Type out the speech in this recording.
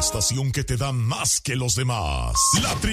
estación que te da más que los demás. La